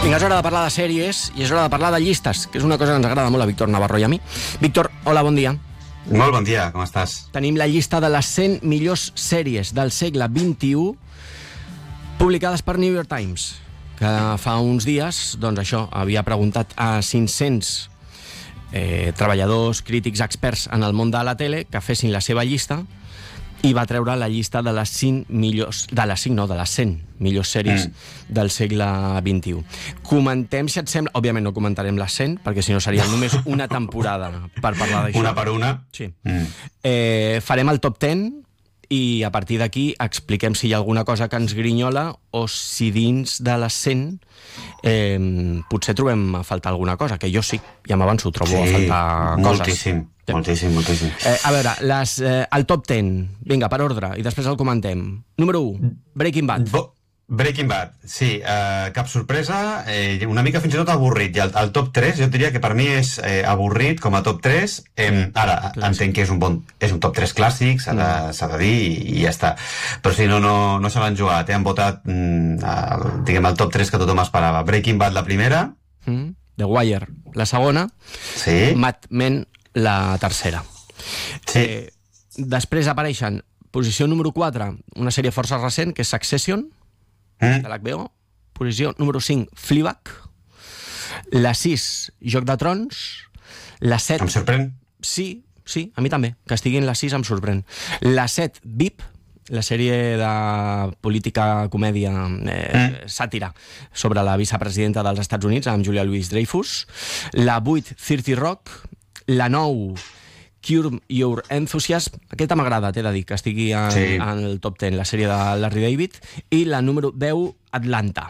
Vinga, és hora de parlar de sèries i és hora de parlar de llistes, que és una cosa que ens agrada molt a Víctor Navarro i a mi. Víctor, hola, bon dia. Molt bon dia, com estàs? Tenim la llista de les 100 millors sèries del segle XXI publicades per New York Times, que fa uns dies, doncs això, havia preguntat a 500 treballadors, crítics, experts en el món de la tele que fessin la seva llista i va treure la llista de les 100 millors sèries del segle XXI. Comentem, si et sembla... Òbviament no comentarem les 100, perquè si no seria només una temporada per parlar d'això. Una per una? Sí. Farem el top 10 i a partir d'aquí expliquem si hi ha alguna cosa que ens grinyola o si dins de les 100 potser trobem a faltar alguna cosa, que jo sí, ja m'avanço, trobo a faltar coses. Moltíssim. A veure, el top 10, vinga, per ordre, i després el comentem. Número 1, Breaking Bad. Breaking Bad, sí, cap sorpresa, una mica fins i tot avorrit. I el top 3 jo diria que per mi és avorrit com a top 3. Ara, entenc que és un top 3 clàssic, s'ha de dir, i ja està. Però sí, no se l'han jugat, han votat diguem el top 3 que tothom esperava. Breaking Bad la primera. The Wire la segona. Sí. Mad Men la tercera. Sí. Després apareixen posició número 4, una sèrie força recent, que és Succession, de l'HBO. Posició número 5, Fleabag. La 6, Joc de Trons. La 7... Em sorprèn? Sí, a mi també. Que estigui en la 6 em sorprèn. La 7, VIP, la sèrie de política, comèdia, sàtira sobre la vicepresidenta dels Estats Units, amb Julia Louis-Dreyfus. La 8, 30 Rock. La 9, Curb Your Enthusiasm. Aquesta m'agrada, t'he de dir, que estigui en el top 10, la sèrie de Larry David. I la número 10, Atlanta.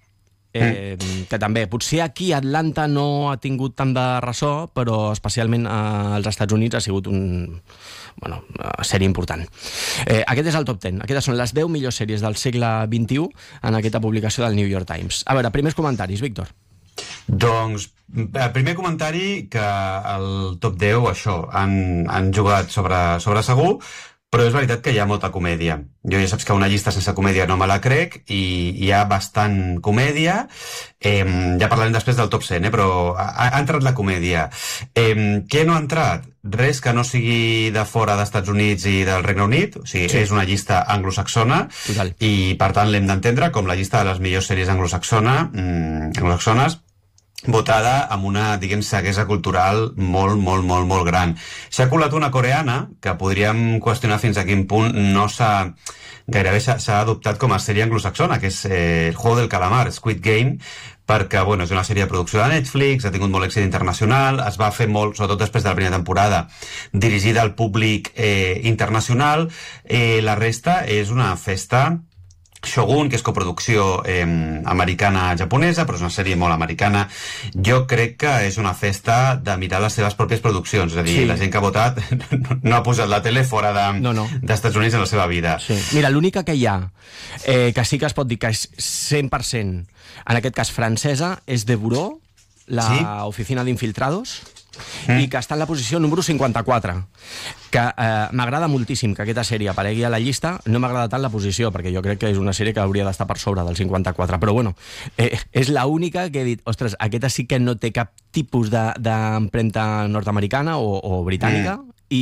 Que també, potser aquí Atlanta no ha tingut tant de ressò, però especialment als Estats Units ha sigut una sèrie important. Aquest és el top 10. Aquestes són les 10 millors sèries del segle XXI en aquesta publicació del New York Times. A veure, primers comentaris, Víctor. Doncs, primer comentari, que el top 10, això, han jugat sobre segur, però és veritat que hi ha molta comèdia. Jo ja saps que una llista sense comèdia no me la crec, i hi ha bastant comèdia. Ja parlarem després del top 100, però ha entrat la comèdia. Què no ha entrat? Res que no sigui de fora d'Estats Units i del Regne Unit, o sigui, és una llista anglosaxona. Total. I per tant l'hem d'entendre com la llista de les millors sèries anglosaxones, votada amb una, diguem, ceguesa cultural molt gran. S'ha colat una coreana que podríem qüestionar fins a quin punt gairebé s'ha adoptat com a sèrie anglosaxona, que és El Juego del Calamar, Squid Game, perquè, bueno, és una sèrie de producció de Netflix, ha tingut molt èxit internacional, es va fer molt, sobretot després de la primera temporada, dirigida al públic internacional. La resta és una festa. Shogun, que és coproducció americana-japonesa, però és una sèrie molt americana. Jo crec que és una festa de mirar les seves pròpies produccions, és a dir, la gent que ha votat no ha posat la tele fora d'Estats Units en la seva vida. Sí. Mira, l'única que hi ha, que sí que es pot dir que és 100%, en aquest cas francesa, és The Bureau, la oficina d'infiltrados, i que està en la posició número 54, que m'agrada moltíssim que aquesta sèrie aparegui a la llista. No m'agrada tant la posició, perquè jo crec que és una sèrie que hauria d'estar per sobre del 54, però bueno, és l'única que he dit, ostres, aquesta sí que no té cap tipus d'empremta nord-americana o britànica,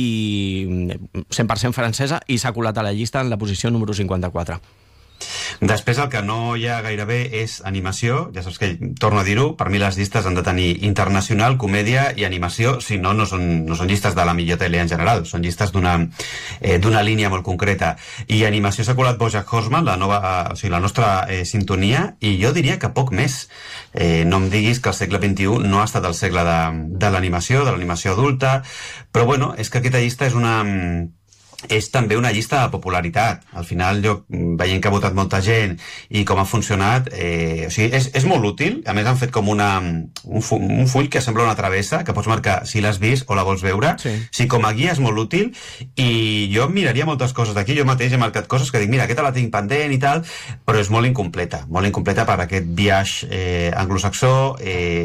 i 100% francesa, i s'ha colat a la llista en la posició número 54. Després, el que no hi ha gairebé és animació. Ja saps que, torno a dir-ho, per mi les llistes han de tenir internacional, comèdia i animació, si no, no són llistes de la millor tele en general, són llistes d'una línia molt concreta. I animació s'ha colat BoJack Horseman, la nostra sintonia, i jo diria que poc més. No em diguis que el segle XXI no ha estat el segle de l'animació adulta, però bueno, és que aquesta llista és també una llista de popularitat. Al final, veient que ha votat molta gent i com ha funcionat, o sigui, és molt útil. A més, han fet com un full que sembla una travessa, que pots marcar si l'has vist o la vols veure. Sí, com a guia és molt útil, i jo miraria moltes coses d'aquí. Jo mateix he marcat coses que dic, mira, aquesta la tinc pendent i tal, però és molt incompleta per aquest biaix anglosaxó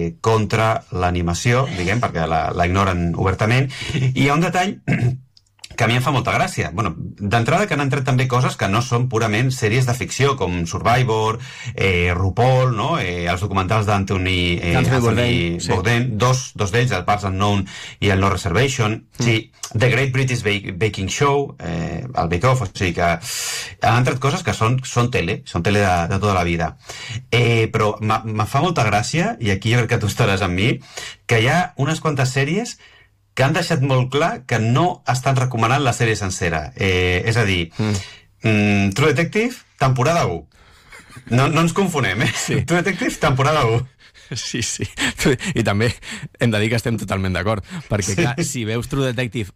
contra l'animació, diguem, perquè la ignoren obertament. I hi ha un detall que a mi em fa molta gràcia. Bueno, d'entrada que han entrat també coses que no són purament sèries de ficció, com Survivor, RuPaul, no? Els documentals d'Anthony Bourdain, dos d'ells, el Parts Unknown i el No Reservation, sí, The Great British Baking Show, el Bake Off, o sigui que han entrat coses que són tele de tota la vida. Però me fa molta gràcia, i aquí jo crec que tu estaràs amb mi, que hi ha unes quantes sèries que han deixat molt clar que no estan recomanant la sèrie sencera. És a dir, True Detective, temporada 1. No ens confonem, Sí. True Detective, temporada 1. Sí. I també hem de dir que estem totalment d'acord, perquè, clar, si veus True Detective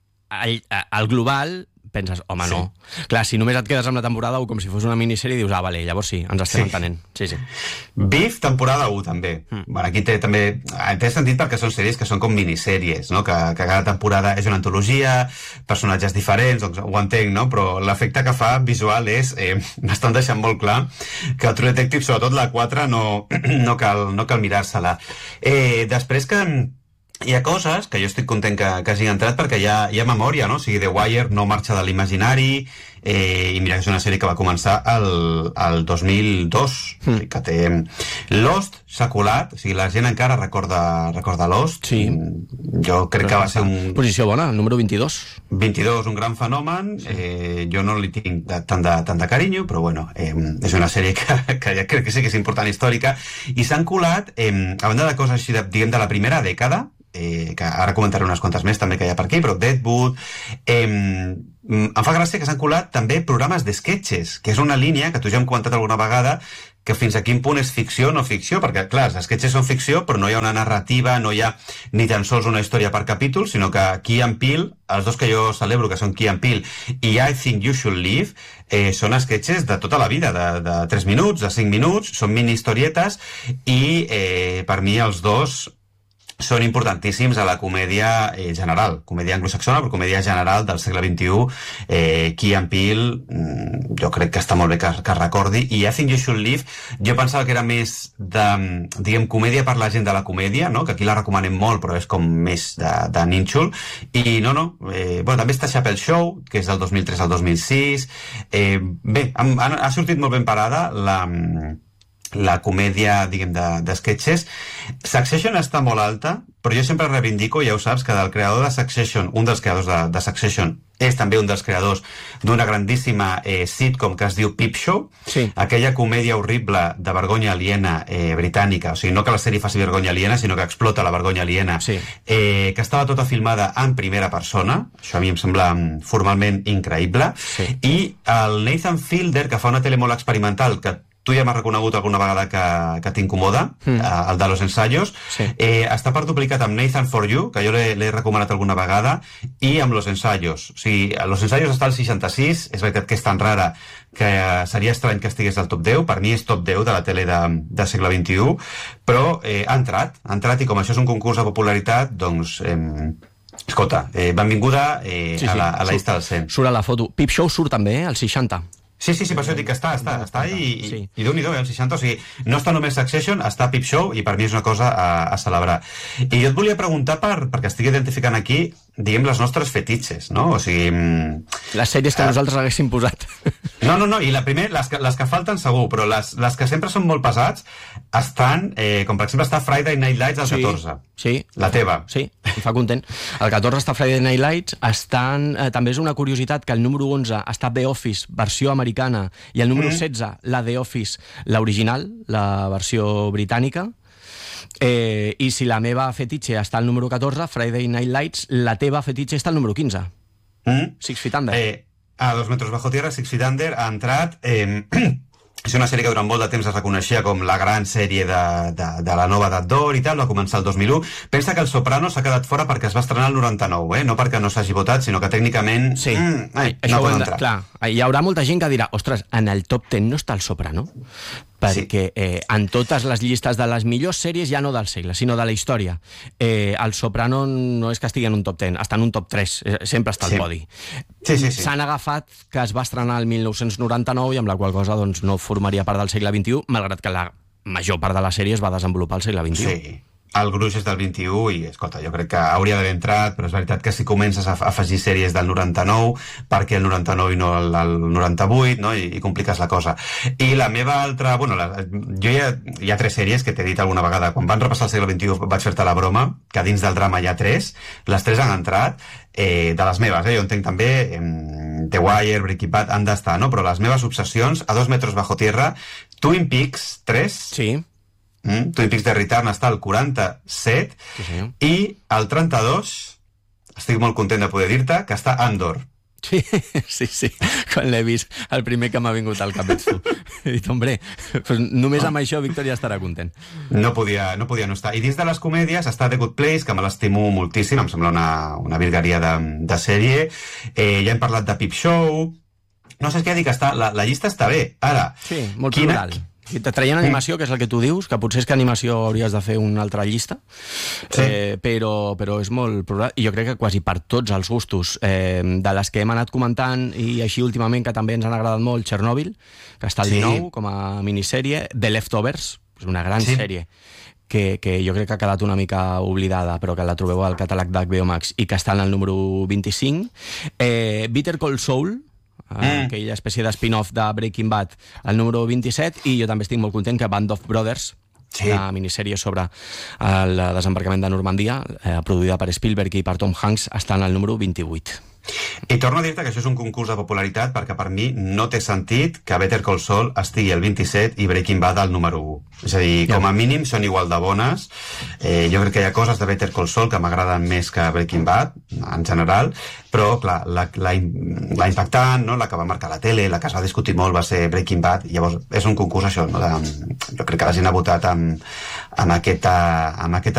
al global, penses, home, no. Clar, si només et quedes amb la temporada 1 com si fos una minissèrie, dius, vale, llavors sí, ens estem entenent. Sí. Beef, temporada 1, també. Bueno, aquí té sentit perquè són sèries que són com minissèries, no? Que cada temporada és una antologia, personatges diferents, doncs ho entenc, no? Però l'efecte que fa visual és... m'estan deixant molt clar que el True Detective, sobretot la 4, no cal mirar-se-la. Després que... hi ha coses que jo estic content que hagin entrat perquè hi ha memòria, no? O sigui, The Wire no marxa de l'imaginari, i mira que és una sèrie que va començar el 2002, que té... Lost s'ha colat, o sigui, la gent encara recorda Lost. Sí. Jo crec que va ser un... Posició bona, el número 22. 22, un gran fenomen. Jo no li tinc tant de carinyo, però bueno, és una sèrie que ja crec que sí que és important, històrica, i s'han colat, a banda de coses així, diguem, de la primera dècada, que ara comentaré unes quantes més també que hi ha per aquí, però Deadwood, em fa gràcia que s'han colat també programes d'esquetxes, que és una línia que tu ja hem comentat alguna vegada, que fins a quin punt és ficció o no ficció, perquè clar, els esquetxes són ficció, però no hi ha una narrativa, no hi ha ni tan sols una història per capítol, sinó que Key and Peele, els dos que jo celebro, que són Key and Peele i I Think You Should Leave, són esquetxes de tota la vida, de 3 minuts, de 5 minuts, són mini historietes, i per mi els dos són importantíssims a la comèdia general, comèdia anglosaxona, però comèdia general del segle XXI. Key and Peele, jo crec que està molt bé que es recordi, i I Think You Should Leave, jo pensava que era més de, diguem, comèdia per la gent de la comèdia, no? Que aquí la recomanem molt, però és com més de nínxol, i no, bueno, també està Chappelle Show, que és del 2003 al 2006, bé, ha sortit molt ben parada la comèdia, diguem, d'esquetxes. Succession està molt alta, però jo sempre reivindico, ja ho saps, que del creador de Succession, un dels creadors de Succession, és també un dels creadors d'una grandíssima sitcom que es diu Peep Show, aquella comèdia horrible de vergonya aliena britànica, o sigui, no que la sèrie faci vergonya aliena, sinó que explota la vergonya aliena, que estava tota filmada en primera persona, això a mi em sembla formalment increïble, i el Nathan Fielder, que fa una tele molt experimental, que tu ja m'has reconegut alguna vegada que t'incomoda, el de Los Ensayos, està per duplicat amb Nathan For You, que jo l'he recomanat alguna vegada, i amb Los Ensayos. O sigui, Los Ensayos està al 66, és veritat que és tan rara que seria estrany que estigués al top 10, per mi és top 10 de la tele de segle XXI, però ha entrat, i com això és un concurs de popularitat, doncs... escolta, benvinguda a la llista del 100. Surt a la foto. Peep Show surt també, al 60. Sí, per això dic que està i Déu-n'hi-do, el 60, o sigui, no està només Succession, està Peep Show, i per mi és una cosa a celebrar. I jo et volia preguntar, perquè estic identificant aquí, diguem, les nostres fetitxes, no? O sigui... Les sèries que nosaltres haguéssim posat. No, i la primera, les que falten segur, però les que sempre són molt pesats estan, com per exemple està Friday Night Lights al 14. Sí. La teva. Sí, em fa content. El 14 està Friday Night Lights, també és una curiositat que el número 11 està The Office, versió americana, i el número 16, la The Office, l'original, la versió britànica. I si la meva fetitxe està al número 14, Friday Night Lights, la teva fetitxe està al número 15. Six Feet Under. A 2 metros bajo tierra, Six Feet Under ha entrat... És una sèrie que durant molt de temps es reconeixia com la gran sèrie de la nova edat d'or i tal, va començar el 2001. Pensa que el Soprano s'ha quedat fora perquè es va estrenar el 99, no perquè no s'hagi votat, sinó que tècnicament no pot entrar. Clar, hi haurà molta gent que dirà, ostres, en el top 10 no està el Soprano? Perquè en totes les llistes de les millors sèries, ja no del segle, sinó de la història, el Soprano no és que estigui en un top 10, està en un top 3, sempre està al podi. S'han agafat que es va estrenar el 1999 i amb la qual cosa doncs, no formaria part del segle XXI, malgrat que la major part de la sèrie es va desenvolupar al segle XXI. El gruix és del 21 i, escolta, jo crec que hauria d'haver entrat, però és veritat que si comences a afegir sèries del 99, perquè el 99 i no el 98, no? I compliques la cosa. I la meva altra... Bueno, hi ha 3 sèries que t'he dit alguna vegada. Quan van repassar el segle XXI vaig fer-te la broma, que dins del drama hi ha 3. Les 3 han entrat, de les meves, jo entenc també The Wire, Breaking Bad, han d'estar, no? Però les meves obsessions, A 2 metros bajo tierra, Twin Peaks 3... Sí. Twin Peaks The Return està al 47 sí. I al 32 estic molt content de poder dir-te que està Andor. Sí, quan l'he vist el primer que m'ha vingut al cap ets tu. He dit, hombre, pues només amb això Víctor ja estarà content. No podia no estar. I dins de les comèdies està The Good Place, que me l'estimo moltíssim, em sembla una virgueria de sèrie. Ja hem parlat de Peep Show. No sé què dir, que la llista està bé. Ara, sí, molt plural. I traient animació, que és el que tu dius, que potser és que animació hauries de fer una altra llista, sí. Però és molt plural, i jo crec que quasi per tots els gustos. De les que hem anat comentant, i així últimament, que també ens han agradat molt, Chernobyl, que està al 19 com a minissèrie, The Leftovers, és una gran sèrie, que jo crec que ha quedat una mica oblidada, però que la trobeu al catàleg d'HBO Max, i que està en el número 25. Better Call Saul, aquella espècie de spin-off de Breaking Bad, al número 27, i jo també estic molt content que Band of Brothers, la minissèrie sobre el desembarcament de Normandia, produïda per Spielberg i per Tom Hanks, està en el número 28. I torno a dir-te que això és un concurs de popularitat, perquè per mi no té sentit que Better Call Saul estigui al 27 i Breaking Bad al número 1. És a dir, com a mínim són igual de bones. Jo crec que hi ha coses de Better Call Saul que m'agraden més que Breaking Bad, en general, però, clar, la impactant, no? La que va marcar la tele, la que es va discutir molt va ser Breaking Bad. Llavors, és un concurs, això, no? Jo crec que la gent ha votat amb aquesta